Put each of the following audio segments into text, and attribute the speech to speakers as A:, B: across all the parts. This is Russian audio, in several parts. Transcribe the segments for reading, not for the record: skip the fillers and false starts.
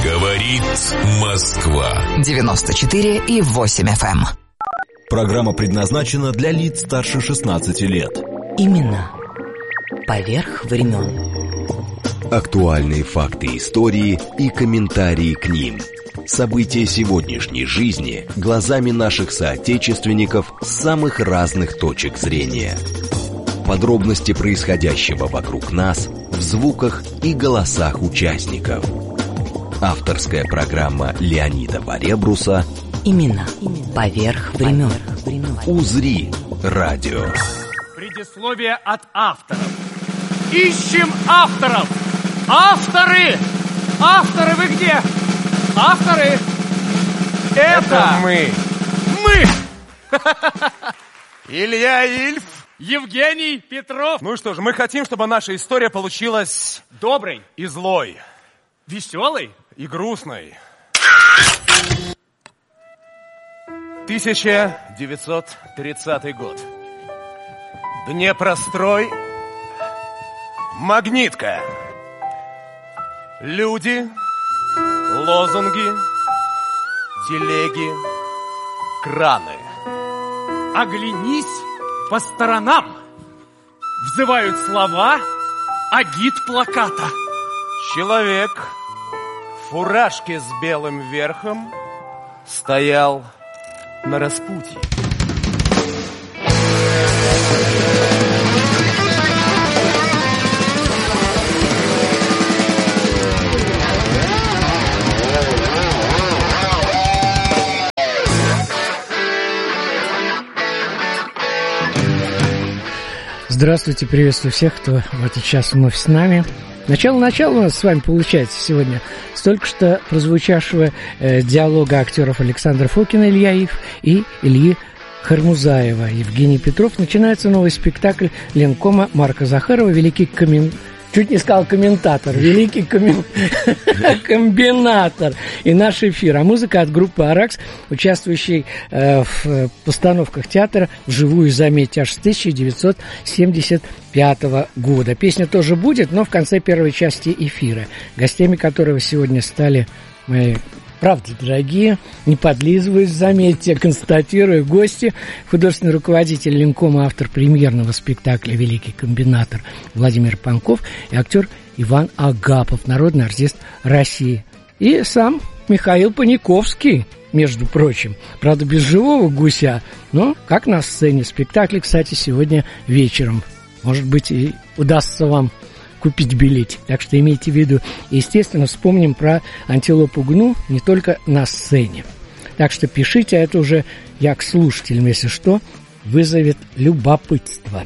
A: Говорит Москва.
B: 94,8 FM.
C: Программа предназначена для лиц старше 16 лет.
D: Именно поверх времен.
C: Актуальные факты истории и комментарии к ним. События сегодняшней жизни глазами наших соотечественников с самых разных точек зрения. Подробности происходящего вокруг нас в звуках и голосах участников. Авторская программа Леонида Баребруса
D: Именно поверх времен.
C: «Узри радио».
E: Предисловие от авторов. Ищем авторов! Авторы! Авторы, вы где? Авторы! Это
F: мы! Илья Ильф.
E: Евгений Петров.
F: Ну что ж, мы хотим, чтобы наша история получилась
E: доброй
F: и злой,
E: веселой
F: и грустной. 1930 год. Днепрострой. Магнитка. Люди, лозунги, телеги, краны.
E: Оглянись по сторонам. Взывают слова агит плаката.
F: Человек в фуражке с белым верхом стоял на распутье.
G: Здравствуйте, приветствую всех, кто в этот час вновь с нами. Начало у нас с вами получается сегодня с только что прозвучавшего диалога актеров Александра Фокина, Илья Ильф, и Ильи Хармузаева, Евгений Петров. Начинается новый спектакль Ленкома Марка Захарова «Великий Чуть не сказал комментатор, великий комбинатор. И наш эфир. А музыка от группы «Аракс», участвующей в постановках театра вживую, заметьте, аж с 1975 года. Песня тоже будет, но в конце первой части эфира, гостями которого сегодня стали мои... Правда, дорогие, не подлизываюсь, заметьте, констатирую, гости, художественный руководитель Ленкома, автор премьерного спектакля «Великий комбинатор» Владимир Панков и актер Иван Агапов, народный артист России. И сам Михаил Паниковский, между прочим. Правда, без живого гуся, но как на сцене. Спектакль, кстати, сегодня вечером. Может быть, и удастся вам купить билетик. Так что имейте в виду. Естественно, вспомним про антилопу Гну не только на сцене. Так что пишите, а это уже я к слушателям, если что, вызовет любопытство.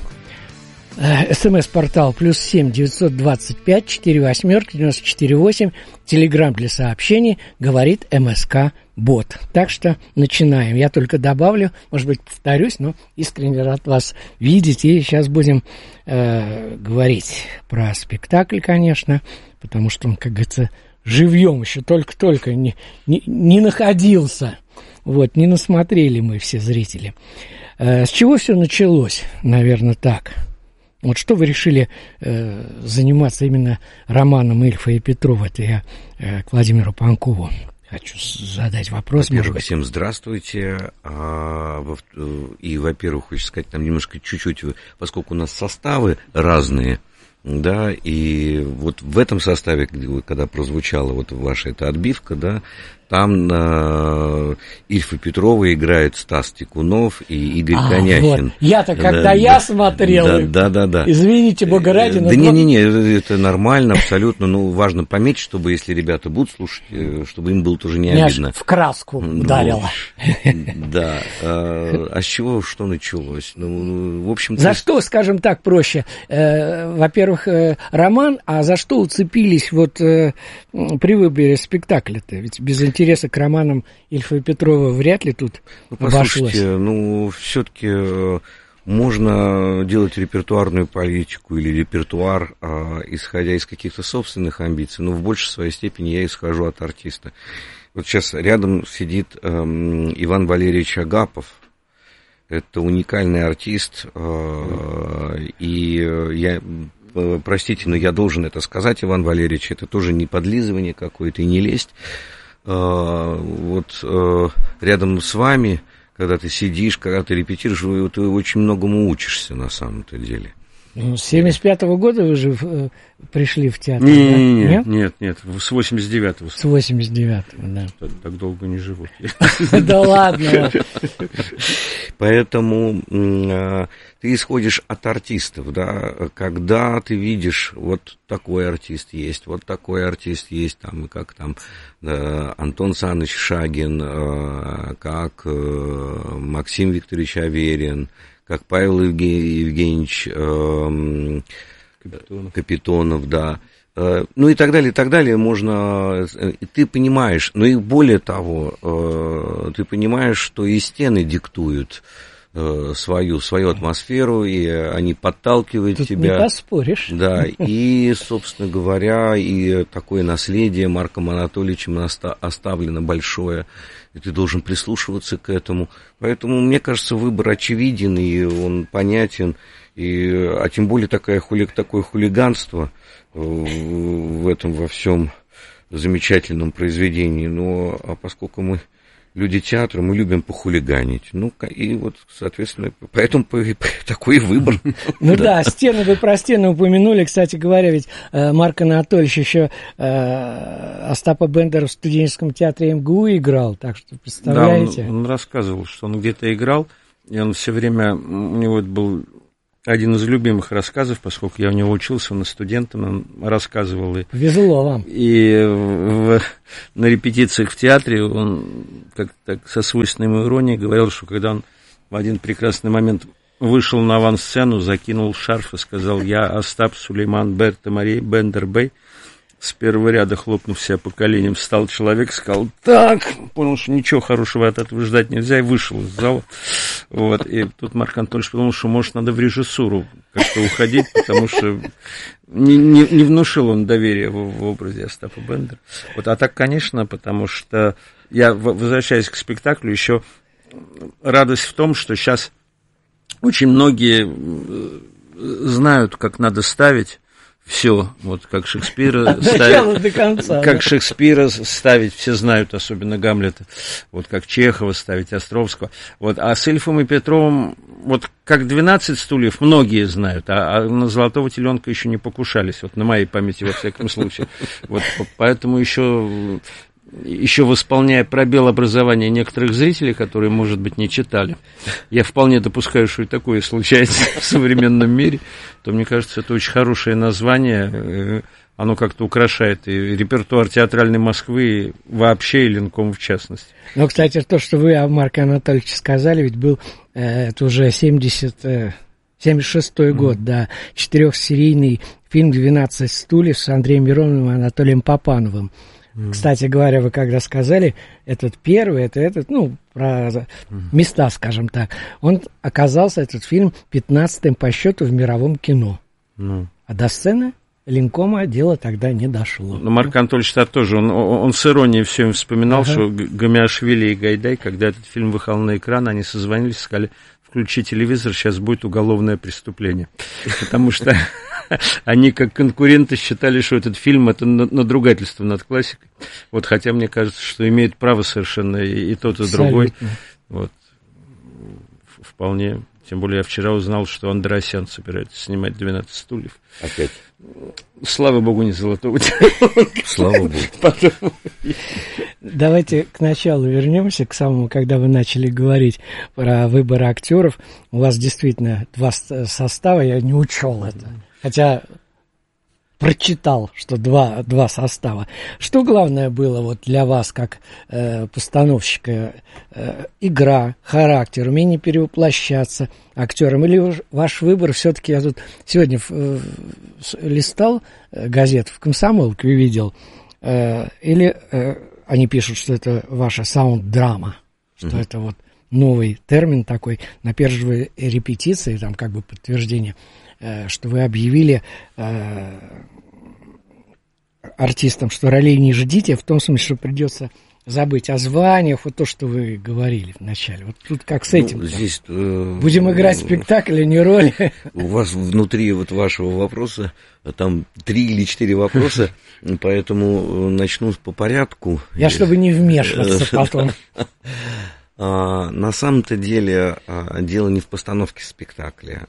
G: СМС-портал +7 925 48 94 8. Телеграм для сообщений говорит МСК Бот. Так что начинаем. Я только добавлю, может быть, повторюсь, но искренне рад вас видеть. И сейчас будем говорить про спектакль, конечно, потому что он, как говорится, живьем еще только-только не находился. Вот, не насмотрели мы все зрители. С чего все началось? Наверное, так. Вот что вы решили заниматься именно романом Ильфа и Петрова? Это я к Владимиру Панкову хочу задать вопрос.
H: Во-первых, всем здравствуйте. И, во-первых, хочу сказать, там немножко чуть-чуть, поскольку у нас составы разные, да, и вот в этом составе, когда прозвучала вот ваша эта отбивка, да, там Ильфа Петрова играет Стас Тикунов и Игорь Коняхин.
G: Вот. Я-то, когда я смотрел,
H: да.
G: Извините, бога ради.
H: Да не, это нормально, абсолютно. Ну, важно пометить, чтобы, если ребята будут слушать, чтобы им было тоже не обидно.
G: В краску ударило.
H: Да. А с чего, что началось? Ну, в общем-то...
G: За что, скажем так, проще? Во-первых, роман, а за что уцепились вот при выборе спектакля-то? Ведь без интереса к романам Ильфа и Петрова вряд ли тут обошлось.
H: Послушайте, все-таки можно делать репертуарную политику или репертуар, исходя из каких-то собственных амбиций, но в большей своей степени я исхожу от артиста. Вот сейчас рядом сидит Иван Валерьевич Агапов. Это уникальный артист, и я простите, но я должен это сказать, Иван Валерьевич, это тоже не подлизывание какое-то и не лесть. Вот рядом с вами, когда ты сидишь, когда ты репетируешь, ты очень многому учишься на самом-то деле.
G: С 75-го года вы же пришли в театр,
I: нет, с 89-го.
G: С 89-го, да.
I: Так долго не живут.
G: Да ладно.
H: Поэтому ты исходишь от артистов, да, когда ты видишь, вот такой артист есть, вот такой артист есть, там, как там Антон Саныч Шагин, как Максим Викторович Аверин, как Павел Евгеньевич Капитонов, да, ну и так далее, можно, ты понимаешь, ну и более того, ты понимаешь, что и стены диктуют свою атмосферу, и они подталкивают
G: тут
H: тебя.
G: Не поспоришь.
H: Да, и, собственно говоря, и такое наследие Марком Анатольевичем оставлено большое, и ты должен прислушиваться к этому. Поэтому, мне кажется, выбор очевиден, и он понятен, а тем более такое хулиганство в этом во всем замечательном произведении. Но поскольку мы люди театра, мы любим похулиганить. Ну, и вот, соответственно, поэтому такой выбор.
G: Ну да, стены, вы про стены упомянули. Кстати говоря, ведь Марк Анатольевич еще Остапа Бендера в студенческом театре МГУ играл, так что представляете.
I: Да, он рассказывал, что он где-то играл, и он все время, у него это был один из любимых рассказов, поскольку я у него учился, он студентом, он рассказывал.
G: Повезло вам.
I: И на репетициях в театре он как-то со свойственной иронией говорил, что когда он в один прекрасный момент вышел на авансцену, закинул шарф и сказал: «Я Остап Сулейман Берта Марей Бендер-бей». С первого ряда, хлопнув себя по коленям, встал человек, сказал: «Так», понял, что ничего хорошего от этого ждать нельзя, и вышел из зала. Вот. И тут Марк Анатольевич подумал, что, может, надо в режиссуру как-то уходить, потому что не внушил он доверия в образе Остапа Бендера. Вот. А так, конечно, потому что я, возвращаясь к спектаклю, еще радость в том, что сейчас очень многие знают, как надо ставить. Все, вот как Шекспира ставить,
G: до конца,
I: как Шекспира ставить, все знают, особенно Гамлета, вот как Чехова ставить, Островского, вот, а с Ильфом и Петровым, вот как 12 стульев, многие знают, а на Золотого теленка еще не покушались, вот на моей памяти, во всяком случае, вот, поэтому еще восполняя пробел образования некоторых зрителей, которые, может быть, не читали, я вполне допускаю, что и такое случается в современном мире, то, мне кажется, это очень хорошее название, оно как-то украшает и репертуар театральной Москвы вообще, и Ленком в частности.
G: Ну, кстати, то, что вы о Марке Анатольевиче сказали, ведь был, это уже 76-й год, да, 4-серийный фильм «12 стульев» с Андреем Мироновым и Анатолием Папановым. Кстати говоря, вы когда сказали, этот первый, про места, скажем так, он оказался, этот фильм, 15-м по счету в мировом кино. А до сцены Ленкома дело тогда не дошло.
I: Но Марк Анатольевич тоже, он с иронией все вспоминал, что Гамиашвили и Гайдай, когда этот фильм выходил на экран, они созвонились и сказали: «Включи телевизор, сейчас будет уголовное преступление». Потому что они, как конкуренты, считали, что этот фильм — это надругательство над классикой. Вот, хотя мне кажется, что имеет право совершенно и тот, и другой. Вот. Вполне. Тем более я вчера узнал, что Андреасян собирается снимать «12 стульев».
H: Опять.
I: Слава богу, не Золотого теленка.
H: Слава богу.
G: Давайте к началу вернемся, к самому, когда вы начали говорить про выбор актеров. У вас действительно 2 состава, я не учел это. Хотя прочитал, что два состава. Что главное было вот для вас, как постановщика? Игра, характер, умение перевоплощаться актером? Или ваш выбор все-таки, я тут сегодня листал газет, в «Комсомолке» увидел, или они пишут, что это ваша саунд-драма, что это вот новый термин такой, на первой репетиции, там как бы подтверждение, что вы объявили артистам, что ролей не ждите, в том смысле, что придется забыть о званиях, вот то, что вы говорили вначале. Вот тут как с этим?
H: Здесь,
G: будем играть спектакль, а не роли.
H: У вас внутри вот вашего вопроса там 3 или 4 вопроса, поэтому начну по порядку.
G: Я чтобы не вмешиваться потом.
H: На самом-то деле дело не в постановке спектакля.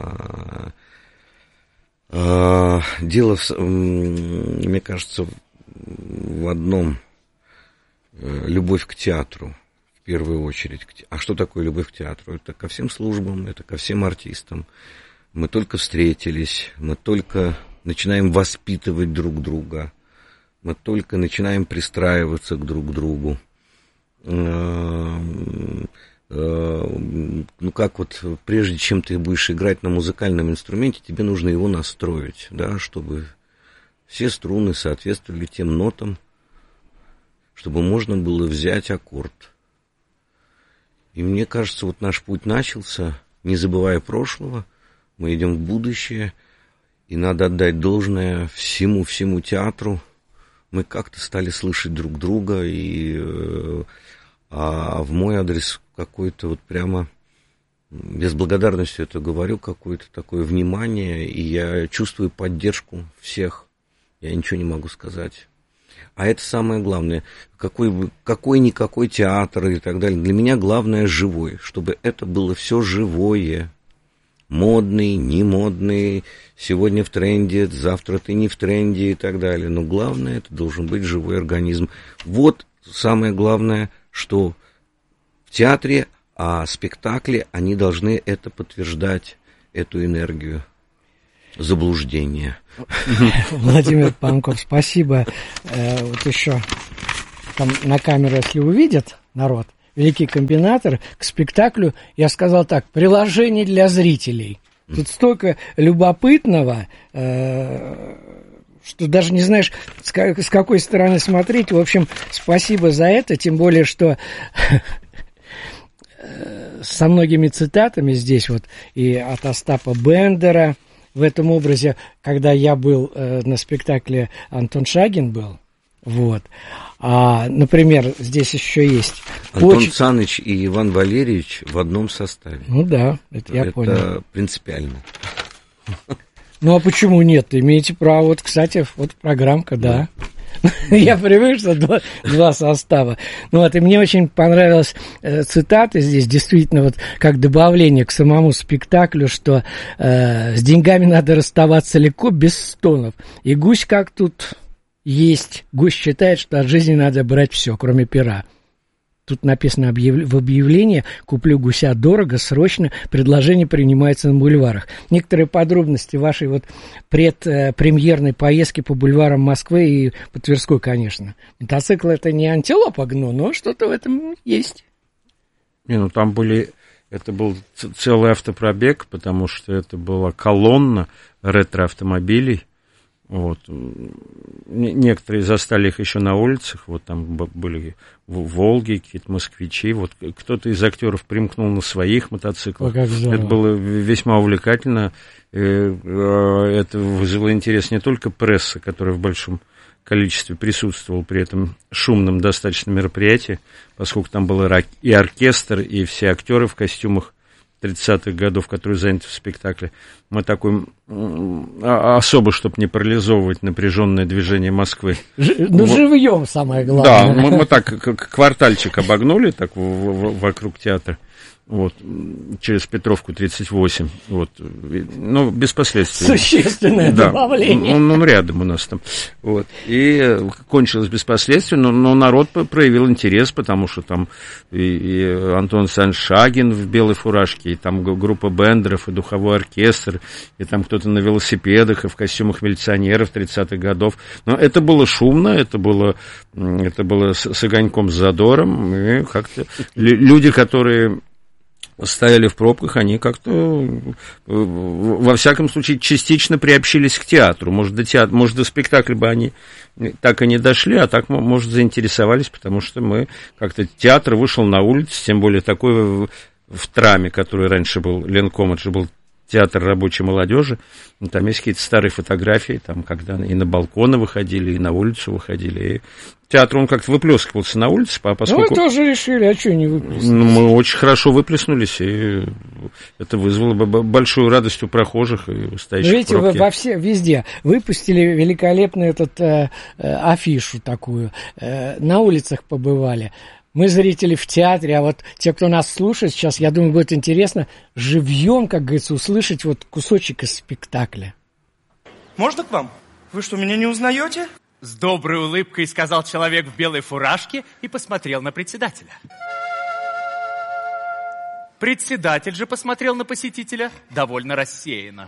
H: Дело, мне кажется, в одном. Любовь к театру, в первую очередь. А что такое любовь к театру? Это ко всем службам, это ко всем артистам. Мы только встретились, мы только начинаем воспитывать друг друга, мы только начинаем пристраиваться друг к другу. Ну, как вот, прежде чем ты будешь играть на музыкальном инструменте, тебе нужно его настроить, да, чтобы все струны соответствовали тем нотам, чтобы можно было взять аккорд. И мне кажется, вот наш путь начался, не забывая прошлого, мы идем в будущее, и надо отдать должное всему театру. Мы как-то стали слышать друг друга, и в мой адрес какой-то вот прямо, без благодарности это говорю, какое-то такое внимание, и я чувствую поддержку всех. Я ничего не могу сказать. А это самое главное. Какой-никакой театр и так далее. Для меня главное живой, чтобы это было все живое. Модный, не модный, сегодня в тренде, завтра ты не в тренде и так далее. Но главное, это должен быть живой организм. Вот самое главное, что в театре, а спектакли, они должны это подтверждать, эту энергию. Заблуждение.
G: Владимир Панков, спасибо. Вот еще там на камеру, если увидят народ, великий комбинатор, к спектаклю, я сказал так, приложение для зрителей. Тут столько любопытного, что даже не знаешь, с какой стороны смотреть. В общем, спасибо за это, тем более, что со многими цитатами здесь вот и от Остапа Бендера, в этом образе, когда я был на спектакле, Антон Шагин был, вот. Например, здесь еще есть...
H: Антон Саныч и Иван Валерьевич в одном составе.
G: Ну да, это я понял.
H: Это принципиально.
G: Ну, а почему нет? Имеете право. Вот, кстати, вот программка, да. Я привык, что два состава. Ну вот, и мне очень понравилась цитата здесь, действительно, вот как добавление к самому спектаклю, что с деньгами надо расставаться легко, без стонов. И гусь как тут есть. Гусь считает, что от жизни надо брать все, кроме пера. Тут написано в объявлении: «Куплю гуся дорого, срочно, предложение принимается на бульварах». Некоторые подробности вашей вот предпремьерной поездки по бульварам Москвы и по Тверской, конечно. Мотоцикл — это не антилопа гну, но что-то в этом есть.
I: Там это был целый автопробег, потому что это была колонна ретро-автомобилей. Вот. Некоторые застали их еще на улицах, вот там были «Волги», какие-то «Москвичи», вот кто-то из актеров примкнул на своих мотоциклах. Это было весьма увлекательно, это вызвало интерес не только прессы, которая в большом количестве присутствовала при этом шумном достаточно мероприятии, поскольку там был и оркестр, и все актеры в костюмах 30-х годов, которые заняты в спектакле. Мы такой, особо, чтобы не парализовывать напряженное движение Москвы.
G: Живьем самое главное.
I: Да, мы так квартальчик обогнули так вокруг театра. Вот, через Петровку 38, вот, ну, без последствий.
G: Существенное добавление.
I: Ну, рядом у нас там, вот, и кончилось без последствий, но народ проявил интерес, потому что там и Антон Шагин в белой фуражке, и там группа бендеров, и духовой оркестр, и там кто-то на велосипедах, и в костюмах милиционеров 30-х годов, но это было шумно, это было с огоньком, с задором, и как-то люди, которые стояли в пробках, они как-то, во всяком случае, частично приобщились к театру. Может, до спектакля бы они так и не дошли, а так, может, заинтересовались, потому что мы как-то... Театр вышел на улицу, тем более такой в Траме, который раньше был, Ленком, это же был театр рабочей молодежи. Там есть какие-то старые фотографии, там, когда и на балконы выходили, и на улицу выходили. И театр, он как-то выплескивался на улице, поскольку...
G: Ну, вы тоже решили, а что не выплеснулись?
I: Мы очень хорошо выплеснулись, и это вызвало большую радость у прохожих и у стоящих
G: видите,
I: в пробке.
G: вы везде выпустили великолепную афишу такую, на улицах побывали. Мы зрители в театре, а вот те, кто нас слушает сейчас, я думаю, будет интересно живьем, как говорится, услышать вот кусочек из спектакля.
J: Можно к вам? Вы что, меня не узнаете?
E: С доброй улыбкой сказал человек в белой фуражке и посмотрел на председателя. Председатель же посмотрел на посетителя довольно рассеянно.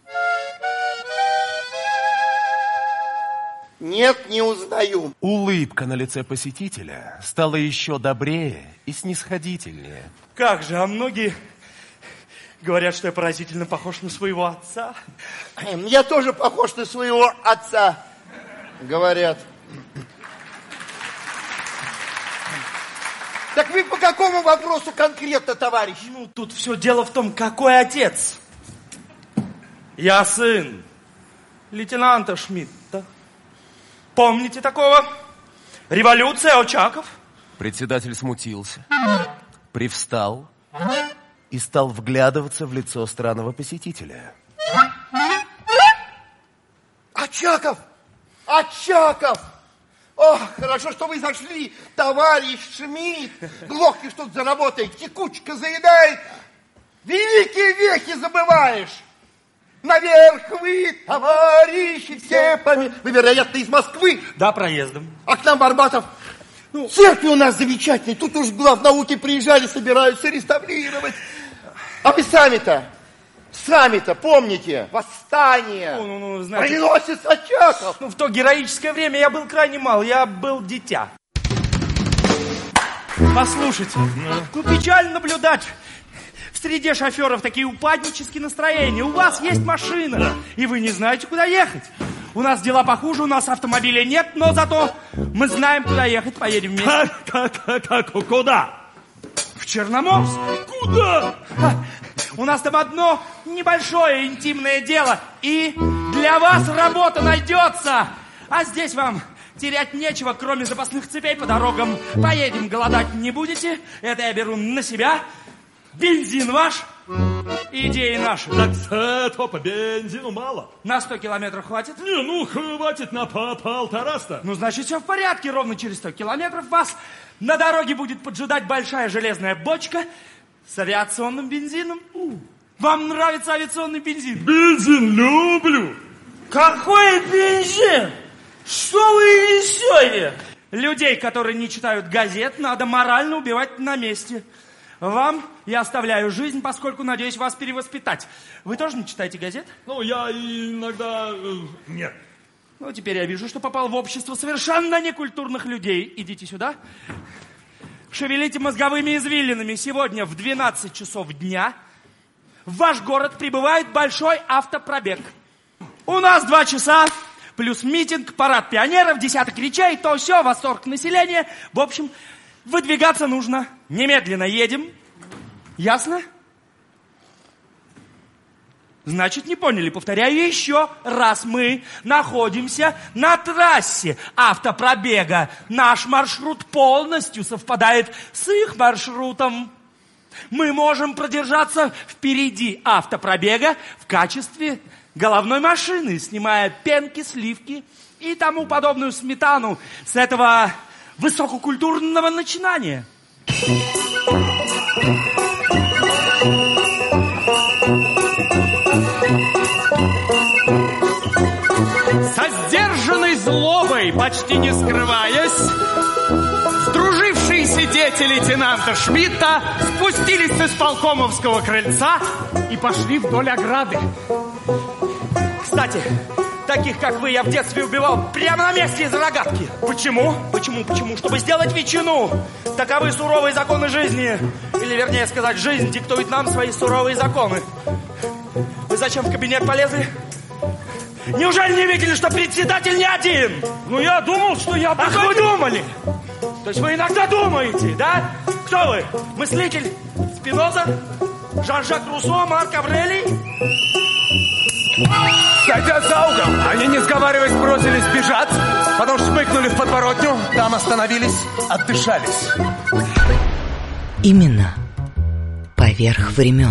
K: Нет, не узнаю.
F: Улыбка на лице посетителя стала еще добрее и снисходительнее.
J: Как же, а многие говорят, что я поразительно похож на своего отца.
K: Я тоже похож на своего отца, говорят. Так вы по какому вопросу конкретно, товарищ?
J: Ну, тут все дело в том, какой отец. Я сын лейтенанта Шмидта. Помните такого? Революция, Очаков.
F: Председатель смутился, привстал и стал вглядываться в лицо странного посетителя.
K: Очаков! Очаков! Ох, хорошо, что вы зашли, товарищ Шмидт. Глохни, что-то заработает, текучка заедает. Великие вехи забываешь. Наверх вы, товарищи, все Вы, вероятно, из Москвы?
J: Да, проездом.
K: А к нам, Барбатов? Ну, церкви у нас замечательные. Тут уж главнауки приезжали, собираются реставрировать. А вы сами-то, помните? Восстание.
J: Ну, знаете...
K: Приносит Очаков.
J: Ну, в то героическое время я был крайне мал. Я был дитя. Послушайте, ну, печально наблюдать. В среде шоферов такие упаднические настроения. У вас есть машина, и вы не знаете, куда ехать. У нас дела похуже, у нас автомобиля нет, но зато мы знаем, куда ехать. Поедем вместе.
E: Куда?
J: В Черноморск.
E: Куда?
J: У нас там одно небольшое интимное дело, и для вас работа найдется. А здесь вам терять нечего, кроме запасных цепей по дорогам. Поедем, голодать не будете. Это я беру на себя. Бензин ваш, идеи наши.
E: Так зато по бензину мало.
J: На 100 километров хватит?
E: Не, ну хватит на 1,5.
J: Ну, значит, все в порядке. Ровно через 100 километров вас на дороге будет поджидать большая железная бочка с авиационным бензином. Вам нравится авиационный бензин?
E: Бензин люблю.
J: Какой бензин? Что вы несете? Людей, которые не читают газет, надо морально убивать на месте. Вам я оставляю жизнь, поскольку надеюсь вас перевоспитать. Вы тоже не читаете газет?
E: Ну, я иногда... Нет.
J: Ну, теперь я вижу, что попал в общество совершенно некультурных людей. Идите сюда. Шевелите мозговыми извилинами. Сегодня в 12 часов дня в ваш город прибывает большой автопробег. У нас 2 часа, плюс митинг, парад пионеров, десяток речей, то все, восторг населения. В общем... Выдвигаться нужно. Немедленно едем. Ясно? Значит, не поняли. Повторяю еще раз. Мы находимся на трассе автопробега. Наш маршрут полностью совпадает с их маршрутом. Мы можем продержаться впереди автопробега в качестве головной машины, снимая пенки, сливки и тому подобную сметану с этого... высококультурного начинания.
E: Со сдержанной злобой, почти не скрываясь, сдружившиеся дети лейтенанта Шмидта спустились с исполкомовского крыльца и пошли вдоль ограды.
J: Кстати, таких, как вы, я в детстве убивал прямо на месте из рогатки. Почему? Чтобы сделать ветчину. Таковы суровые законы жизни. Или, вернее сказать, жизнь диктует нам свои суровые законы. Вы зачем в кабинет полезли? Неужели не видели, что председатель не один?
E: Ну, я думал, что я...
J: Ах, вы думали? То есть вы иногда думаете, да? Кто вы? Мыслитель? Спиноза? Жан-Жак Руссо, Марк Аврелий?
F: Сойдя за угол, они, не сговариваясь, бросились бежать, потом шмыкнули в подворотню, там остановились, отдышались.
D: Именно поверх времен.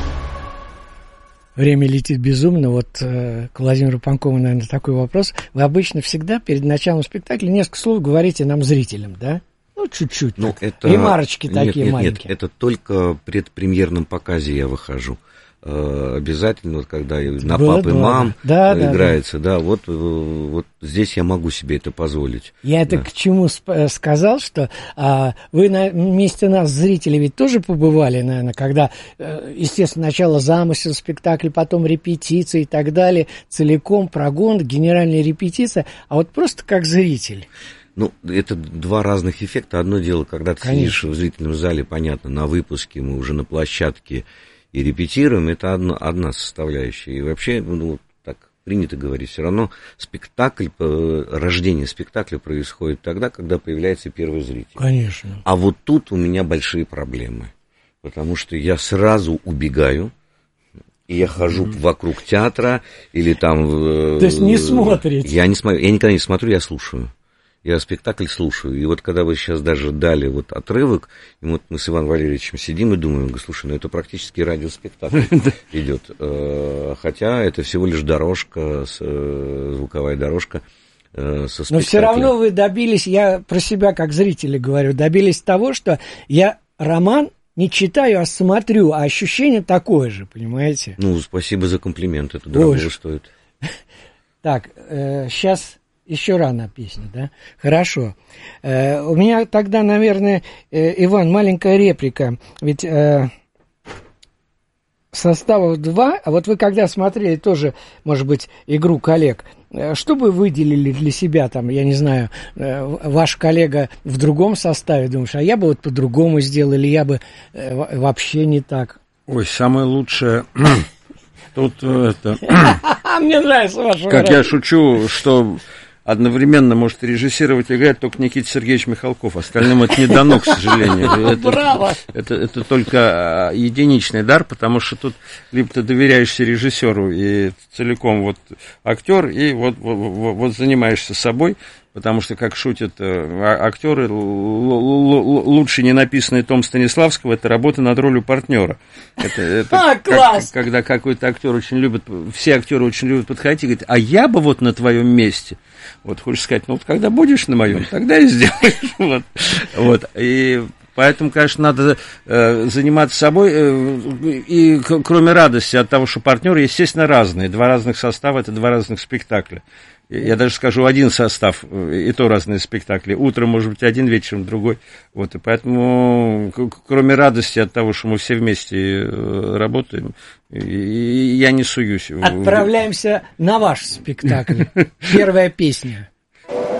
G: Время летит безумно. Вот к Владимиру Панкову, наверное, такой вопрос. Вы обычно всегда перед началом спектакля несколько слов говорите нам, зрителям, да? Ну, чуть-чуть.
H: Ну, это...
G: Ремарочки такие маленькие.
H: Нет, это только в предпремьерном показе я выхожу. Обязательно, вот когда на пап и мам играется, да, вот здесь я могу себе это позволить.
G: Я это к чему сказал, что вы вместе нас, зрители, ведь тоже побывали, наверное, когда, естественно, начало замысел спектакля, потом репетиции и так далее, целиком прогон, генеральная репетиция, а вот просто как зритель.
H: Ну, это два разных эффекта. Одно дело, когда ты сидишь в зрительном зале, понятно, на выпуске, мы уже на площадке и репетируем, это одна составляющая. И вообще, ну, так принято говорить, все равно спектакль, рождение спектакля происходит тогда, когда появляется первый зритель.
G: Конечно.
H: А вот тут у меня большие проблемы, потому что я сразу убегаю, и я хожу вокруг театра, или там...
G: То есть не смотрите?
H: Я никогда не смотрю, я слушаю. Я спектакль слушаю. И вот когда вы сейчас даже дали вот отрывок, и вот мы с Иваном Валерьевичем сидим и думаем, слушай, ну это практически радиоспектакль идет. Хотя это всего лишь дорожка, звуковая дорожка со спектаклем.
G: Но все равно вы добились, я про себя как зрителя говорю, добились того, что я роман не читаю, а смотрю, а ощущение такое же, понимаете?
H: Ну, спасибо за комплимент, это дорого стоит.
G: Так, сейчас... Еще рано песня, да? Хорошо. У меня тогда, наверное, Иван, маленькая реплика. Ведь составов 2, а вот вы когда смотрели тоже, может быть, игру коллег, что бы выделили для себя, там, я не знаю, ваш коллега в другом составе, думаешь, а я бы вот по-другому сделал, или я бы вообще не так?
I: Ой, самое лучшее... Тут это...
G: Мне нравится ваше
I: Как я шучу, что... Одновременно может режиссировать и играть только Никита Сергеевич Михалков. Остальным это не дано, к сожалению.
G: Браво!
I: Это только единичный дар, потому что тут либо ты доверяешься режиссеру и целиком вот актер, и вот занимаешься собой, потому что, как шутят актеры, лучше не написанный том Станиславского — это работа над ролью партнера.
G: Класс!
I: Когда какой-то актер очень любит, все актеры очень любят подходить и говорить, а я бы вот на твоем месте. Вот хочешь сказать, ну вот когда будешь на моем, тогда и сделаешь. Вот. И поэтому, конечно, надо заниматься собой. И кроме радости от того, что партнеры, естественно, разные. Два разных состава — это два разных спектакля. Я даже скажу, один состав, и то разные спектакли. Утром, может быть, один, вечером другой. Вот, и поэтому, кроме радости от того, что мы все вместе работаем, я не суюсь.
G: Отправляемся на ваш спектакль. Первая песня.